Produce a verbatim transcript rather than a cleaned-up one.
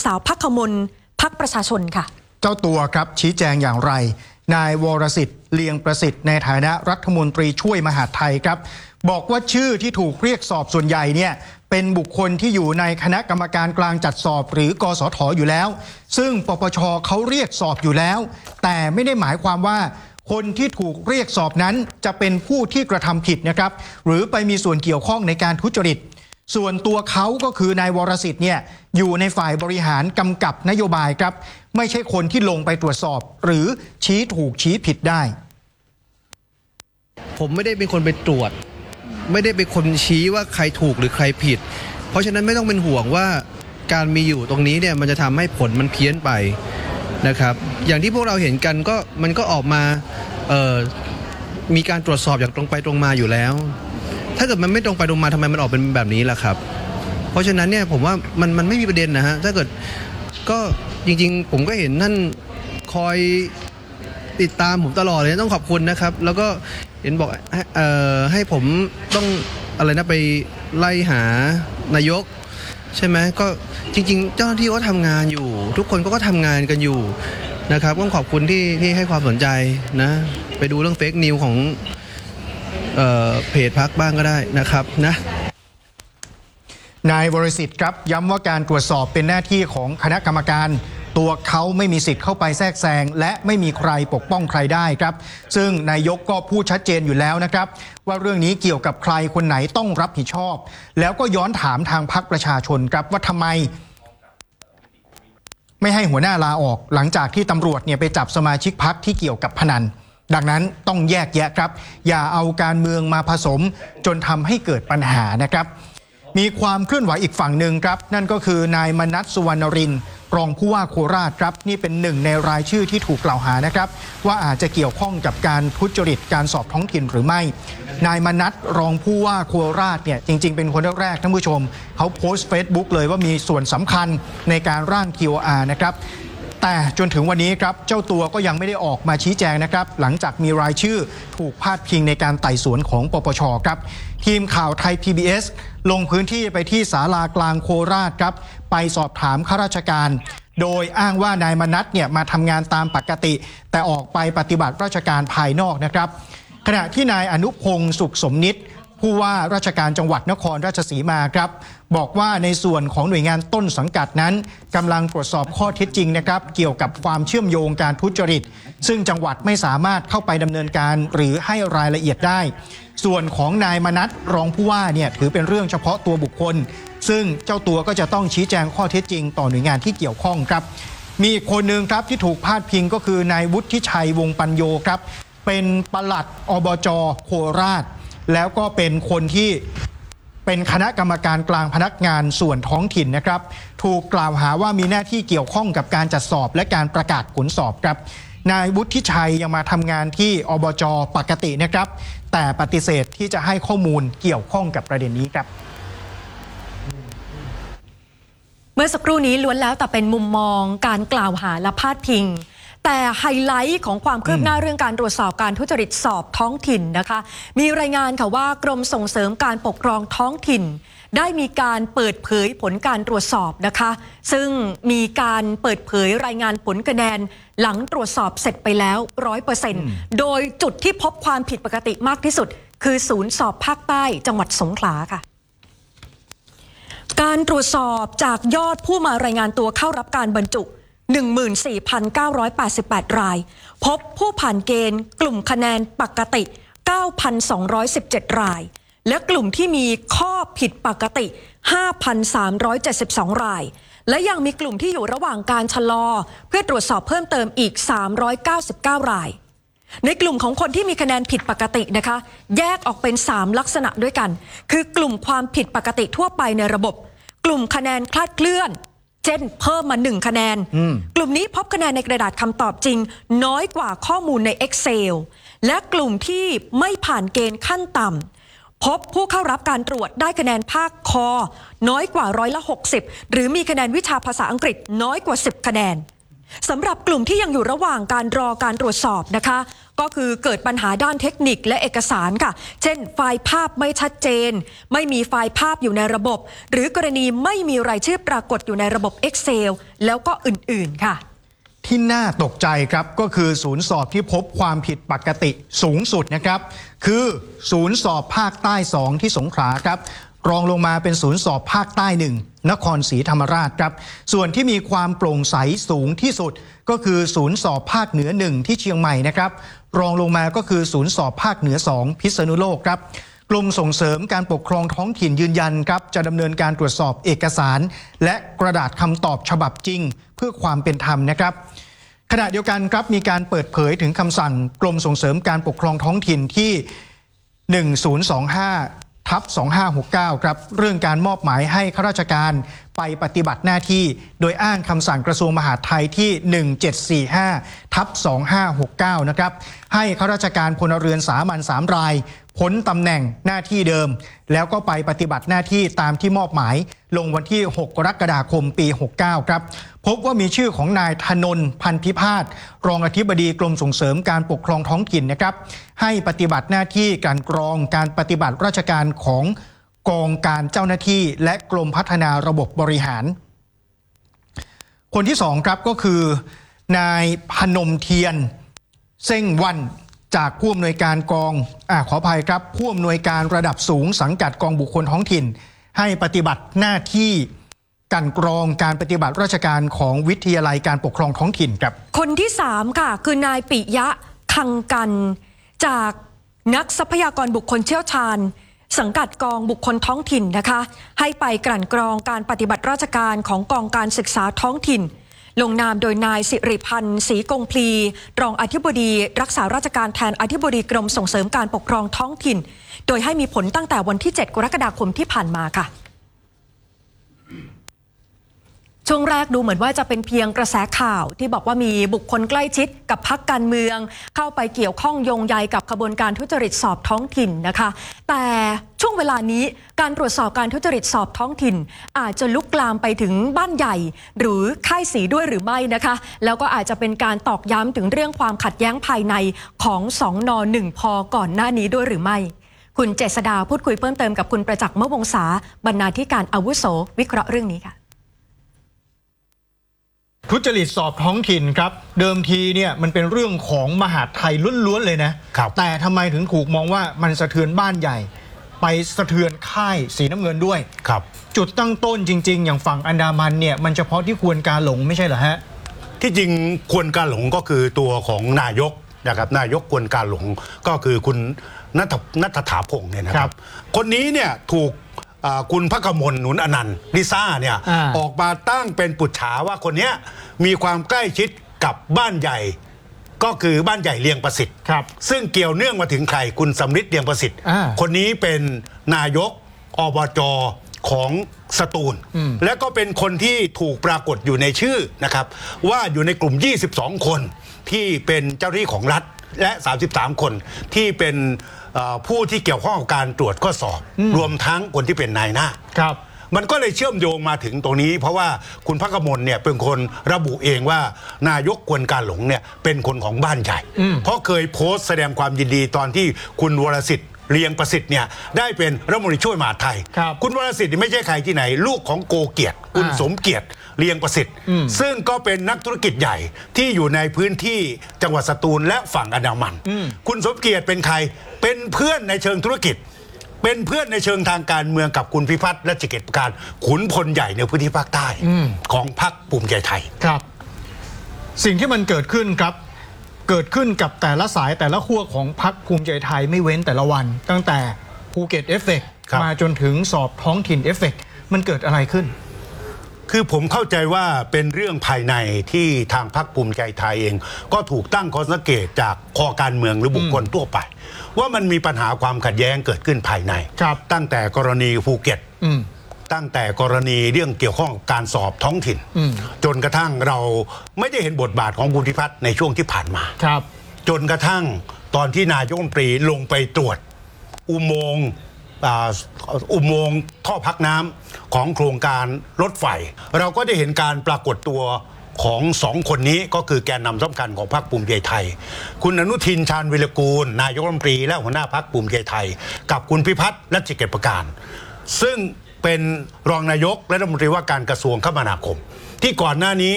าวภัคมลพรรคประชาชนค่ะเจ้าตัวครับชี้แจงอย่างไรนายวรสิทธิ์เลียงประสิทธิ์ในฐานะรัฐมนตรีช่วยมหาดไทยครับบอกว่าชื่อที่ถูกเรียกสอบส่วนใหญ่เนี่ยเป็นบุคคลที่อยู่ในคณะกรรมการกลางจัดสอบหรือกสทอยู่แล้วซึ่งปปชเขาเรียกสอบอยู่แล้วแต่ไม่ได้หมายความว่าคนที่ถูกเรียกสอบนั้นจะเป็นผู้ที่กระทำผิดนะครับหรือไปมีส่วนเกี่ยวข้องในการทุจริตส่วนตัวเขาก็คือนายวรสิทธิ์เนี่ยอยู่ในฝ่ายบริหารกำกับนโยบายครับไม่ใช่คนที่ลงไปตรวจสอบหรือชี้ถูกชี้ผิดได้ผมไม่ได้เป็นคนไปตรวจไม่ได้เป็นคนชี้ว่าใครถูกหรือใครผิดเพราะฉะนั้นไม่ต้องเป็นห่วงว่าการมีอยู่ตรงนี้เนี่ยมันจะทำให้ผลมันเพี้ยนไปนะครับอย่างที่พวกเราเห็นกันก็มันก็ออกมาเอ่อมีการตรวจสอบอย่างตรงไปตรงมาอยู่แล้วถ้าเกิดมันไม่ตรงไปตรงมาทำไมมันออกเป็นแบบนี้ล่ะครับเพราะฉะนั้นเนี่ยผมว่ามันมันไม่มีประเด็นนะฮะถ้าเกิดก็จริงๆผมก็เห็นท่านคอยติดตามผมตลอดเลยต้องขอบคุณนะครับแล้วก็เห็นบอกเอ่อให้ผมต้องอะไรนะไปไล่หานายกใช่ไหมก็จริงๆเจ้าหน้าที่ก็ทำงานอยู่ทุกคนก็ทำงานกันอยู่นะครับต้องขอบคุณที่ที่ให้ความสนใจนะไปดูเรื่องเฟกนิวของเอ่อเพจพรรคบ้างก็ได้นะครับนะนายวรสิทธิ์ครับย้ำว่าการตรวจสอบเป็นหน้าที่ของคณะกรรมการตัวเขาไม่มีสิทธิ์เข้าไปแทรกแซงและไม่มีใครปกป้องใครได้ครับซึ่งนายกก็พูดชัดเจนอยู่แล้วนะครับว่าเรื่องนี้เกี่ยวกับใครคนไหนต้องรับผิดชอบแล้วก็ย้อนถามทางพรรคประชาชนครับว่าทำไมไม่ให้หัวหน้าลาออกหลังจากที่ตำรวจเนี่ยไปจับสมาชิกพรรคที่เกี่ยวกับพนันดังนั้นต้องแยกแยะครับอย่าเอาการเมืองมาผสมจนทำให้เกิดปัญหานะครับมีความเคลื่อนไหวอีกฝั่งหนึ่งครับนั่นก็คือนายมนัส สุวรรณรินทร์รองผู้ว่าโคราชครับนี่เป็นหนึ่งในรายชื่อที่ถูกกล่าวหานะครับว่าอาจจะเกี่ยวข้องกับการทุจริตการสอบท้องถิ่นหรือไม่นายมนัสรองผู้ว่าโคราชเนี่ยจริงๆเป็นคนแรกๆท่านผู้ชมเขาโพสต์ Facebook เลยว่ามีส่วนสำคัญในการร่าง ที โอ อาร์ นะครับแต่จนถึงวันนี้ครับเจ้าตัวก็ยังไม่ได้ออกมาชี้แจงนะครับหลังจากมีรายชื่อถูกพาดพิงในการไต่สวนของปปชครับทีมข่าวไทย พี บี เอส ลงพื้นที่ไปที่ศาลากลางโคราชครับไปสอบถามข้าราชการโดยอ้างว่านายมนัสเนี่ยมาทำงานตามปกติแต่ออกไปปฏิบัติราชการภายนอกนะครับขณะที่นายอนุพงศ์สุขสมนิตผู้ว่าราชการจังหวัดนครราชสีมาครับบอกว่าในส่วนของหน่วยงานต้นสังกัดนั้นกำลังตรวจสอบข้อเท็จจริงนะครับเกี่ยวกับความเชื่อมโยงการทุจริตซึ่งจังหวัดไม่สามารถเข้าไปดำเนินการหรือให้รายละเอียดได้ส่วนของนายมนัสรองผู้ว่าเนี่ยถือเป็นเรื่องเฉพาะตัวบุคคลซึ่งเจ้าตัวก็จะต้องชี้แจงข้อเท็จจริงต่อหน่วยงานที่เกี่ยวข้องครับมีอีกคนหนึ่งครับที่ถูกพาดพิงก็คือนายวุฒิชัยวงศ์ปัญโยครับเป็นปลัดอบจ.โคราชแล้วก็เป็นคนที่เป็นคณะกรรมการกลางพนักงานส่วนท้องถิ่นนะครับถูกกล่าวหาว่ามีหน้าที่เกี่ยวข้องกับการจัดสอบและการประกาศผลสอบครับนายวุฒิชัยยังมาทำงานที่อบจ.ปกตินะครับแต่ปฏิเสธที่จะให้ข้อมูลเกี่ยวข้องกับประเด็นนี้ครับเมื่อสักครู่นี้ล้วนแล้วแต่เป็นมุมมองการกล่าวหาและพาดพิงแต่ไฮไลท์ของความคืบหน้าเรื่องการตรวจสอบการทุจริตสอบท้องถิ่นนะคะมีรายงานค่ะว่ากรมส่งเสริมการปกครองท้องถิ่นได้มีการเปิดเผยผลการตรวจสอบนะคะซึ่งมีการเปิดเผยรายงานผลคะแนนหลังตรวจสอบเสร็จไปแล้ว ร้อยเปอร์เซ็นต์ โดยจุดที่พบความผิดปกติมากที่สุดคือศูนย์สอบภาคใต้จังหวัดสงขลาค่ะการตรวจสอบจากยอดผู้มารายงานตัวเข้ารับการบรรจุ หนึ่งหมื่นสี่พันเก้าร้อยแปดสิบแปด รายพบผู้ผ่านเกณฑ์กลุ่มคะแนนปกติ เก้าพันสองร้อยสิบเจ็ด รายและกลุ่มที่มีข้อผิดปกติ ห้าพันสามร้อยเจ็ดสิบสอง รายและยังมีกลุ่มที่อยู่ระหว่างการชะลอเพื่อตรวจสอบเพิ่มเติมอีกสามร้อยเก้าสิบเก้ารายในกลุ่มของคนที่มีคะแนนผิดปกตินะคะแยกออกเป็นสามลักษณะด้วยกันคือกลุ่มความผิดปกติทั่วไปในระบบกลุ่มคะแนนคลาดเคลื่อนเช่นเพิ่มมาหนึ่งคะแนนกลุ่มนี้พบคะแนนในกระดาษคำตอบจริงน้อยกว่าข้อมูลใน Excel และกลุ่มที่ไม่ผ่านเกณฑ์ขั้นต่ำพบผู้เข้ารับการตรวจได้คะแนนภาคคอน้อยกว่าร้อยละหกสิบหรือมีคะแนนวิชาภาษาอังกฤษน้อยกว่าสิบคะแนนสำหรับกลุ่มที่ยังอยู่ระหว่างการรอการตรวจสอบนะคะก็คือเกิดปัญหาด้านเทคนิคและเอกสารค่ะเช่นไฟล์ภาพไม่ชัดเจนไม่มีไฟล์ภาพอยู่ในระบบหรือกรณีไม่มีรายชื่อปรากฏอยู่ในระบบ Excel แล้วก็อื่นๆค่ะที่น่าตกใจครับก็คือศูนย์สอบที่พบความผิดปกติสูงสุดนะครับคือศูนย์สอบภาคใต้สองที่สงขลาครับรองลงมาเป็นศูนย์สอบภาคใต้หนึ่งนครศรีธรรมราชครับส่วนที่มีความโปร่งใสสูงที่สุดก็คือศูนย์สอบภาคเหนือหนึ่งที่เชียงใหม่นะครับรองลงมาก็คือศูนย์สอบภาคเหนือสองพิษณุโลกครับกรมส่งเสริมการปกครองท้องถิ่นยืนยันครับจะดำเนินการตรวจสอบเอกสารและกระดาษคำตอบฉบับจริงเพื่อความเป็นธรรมนะครับขณะเดียวกันครับมีการเปิดเผยถึงคำสั่งกรมส่งเสริมการปกครองท้องถิ่นที่หนึ่งศูนย์สองห้าทับสองห้าหกเก้าครับเรื่องการมอบหมายให้ข้าราชการไปปฏิบัติหน้าที่โดยอ้างคำสั่งกระทรวงมหาดไทยที่หนึ่งเจ็ดสี่ห้าทับสองห้าหกเก้านะครับให้ข้าราชการพลเรือนสามัญสามรายพ้นตำแหน่งหน้าที่เดิมแล้วก็ไปปฏิบัติหน้าที่ตามที่มอบหมายลงวันที่หกกรกฎาคมปีหกเก้าครับพบว่ามีชื่อของนายธนนท์พันธิพาสรองอธิบดีกรมส่งเสริมการปกครองท้องถิ่นนะครับให้ปฏิบัติหน้าที่การกรองการปฏิบัติราชการของกองการเจ้าหน้าที่และกรมพัฒนาระบบบริหารคนที่สองครับก็คือนายพนมเทียนเส้งวันจากผู้อำนวยการกองอ่าขออภัยครับผู้อำนวยการระดับสูงสังกัดกองบุคคลท้องถิ่นให้ปฏิบัติหน้าที่การกรองการปฏิบัติราชการของวิทยาลัยการปกครองท้องถิ่นครับคนที่สามค่ะคือนายปิยะคังกันจากนักทรัพยากรบุคคลเชี่ยวชาญสังกัดกองบุคคลท้องถิ่นนะคะให้ไปกลั่นกรองการปฏิบัติราชการของกองการศึกษาท้องถิ่นลงนามโดยนายสิริพันธ์ศรีกงพลีรองอธิบดีรักษาราชการแทนอธิบดีกรมส่งเสริมการปกครองท้องถิ่นโดยให้มีผลตั้งแต่วันที่เจ็ดกรกฎาคมที่ผ่านมาค่ะช่วงแรกดูเหมือนว่าจะเป็นเพียงกระแสข่าวที่บอกว่ามีบุคคลใกล้ชิดกับพรรคการเมืองเข้าไปเกี่ยวข้องโยงใยกับขบวนการทุจริตสอบท้องถิ่นนะคะแต่ช่วงเวลานี้การตรวจสอบการทุจริตสอบท้องถิ่นอาจจะลุกลามไปถึงบ้านใหญ่หรือค่ายสีด้วยหรือไม่นะคะแล้วก็อาจจะเป็นการตอกย้ำถึงเรื่องความขัดแย้งภายในของสองนหนึ่งพก่อนหน้านี้ด้วยหรือไม่คุณเจษดาพูดคุยเพิ่มเติมกับคุณประจักษ์เมื่อวงศาบรรณาธิการอาวุโสวิเคราะห์เรื่องนี้ค่ะทุจริตสอบท้องถิ่นครับเดิมทีเนี่ยมันเป็นเรื่องของมหาดไทยล้วนๆเลยนะแต่ทำไมถึงถูกมองว่ามันสะเทือนบ้านใหญ่ไปสะเทือนค่ายสีน้ำเงินด้วยครับจุดตั้งต้นจริงๆอย่างฝั่งอันดามันเนี่ยมันเฉพาะที่ควรกาหลงไม่ใช่เหรอฮะที่จริงควรกาหลงก็คือตัวของนายกนะครับนายกควรกาหลงก็คือคุณณัฐณัฐถาพงศ์เนี่ยนะครับคนนี้เนี่ยถูกคุณพระกมลหนุนอนันต์ลิซ่าเนี่ย อ, ออกมาตั้งเป็นปุจฉาว่าคนนี้มีความใกล้ชิดกับบ้านใหญ่ก็คือบ้านใหญ่เลียงประสิทธิ์ซึ่งเกี่ยวเนื่องมาถึงใครคุณสำริดเลียงประสิทธิ์คนนี้เป็นนายกอบจของสตูลและก็เป็นคนที่ถูกปรากฏอยู่ในชื่อนะครับว่าอยู่ในกลุ่มยี่สิบสองคนที่เป็นเจ้าหน้าที่ของรัฐและสามสิบสามคนที่เป็นผู้ที่เกี่ยวข้องกับการตรวจข้อสอบรวมทั้งคนที่เป็นนายหน้าครับมันก็เลยเชื่อมโยงมาถึงตรงนี้เพราะว่าคุณพระกมลเนี่ยเป็นคนระบุเองว่านายกควรกาหลงเนี่ยเป็นคนของบ้านใหญ่เพราะเคยโพสต์แสดงความยินดีตอนที่คุณวรสิทธิ์เลียงประสิทธิ์เนี่ยได้เป็นรัฐมนตรีช่วยมหาดไทยค, คุณวรสิทธิ์ไม่ใช่ใครที่ไหนลูกของโกเกียรติคุณสมเกียรติเลียงประสิทธิ์ซึ่งก็เป็นนักธุรกิจใหญ่ที่อยู่ในพื้นที่จังหวัดสตูลและฝั่งอันดามันคุณสมเกียรติเป็นใครเป็นเพื่อนในเชิงธุรกิจเป็นเพื่อนในเชิงทางการเมืองกับคุณพิพัฒน์รัชกิจประการขุนพลใหญ่ในพื้นที่ภาคใต้ของพรรคภูมิใจไทยครับสิ่งที่มันเกิดขึ้นครับเกิดขึ้นกับแต่ละสายแต่ละขั้วของพรรคภูมิใจไทยไม่เว้นแต่ละวันตั้งแต่ภูเก็ตเอฟเฟกต์มาจนถึงสอบท้องถิ่นเอฟเฟกต์มันเกิดอะไรขึ้นคือผมเข้าใจว่าเป็นเรื่องภายในที่ทางพรรคภูมิใจไทยเองก็ถูกตั้งข้อสังเกตจากคอการเมืองหรือบุคคลทั่วไปว่ามันมีปัญหาความขัดแย้งเกิดขึ้นภายในตั้งแต่กรณีภูเก็ตตั้งแต่กรณีเรื่องเกี่ยวข้องกับการสอบท้องถิ่นจนกระทั่งเราไม่ได้เห็นบทบาทของคุณพิพัฒน์ในช่วงที่ผ่านมาจนกระทั่งตอนที่นายกรัฐมนตรีลงไปตรวจอุโมงค์อุโมงค์ท่อพักน้ำของโครงการรถไฟเราก็ได้เห็นการปรากฏตัวของสองคนนี้ก็คือแกนนำสำคัญของพรรคภูมิใจไทยคุณอนุทินชาญวิรกูลนายกรัฐมนตรีและหัวหน้าพรรคภูมิใจไทยกับคุณพิพัฒน์รัชกิจประการซึ่งเป็นรองนายกและรัฐมนตรีว่าการกระทรวงคมนาคมที่ก่อนหน้านี้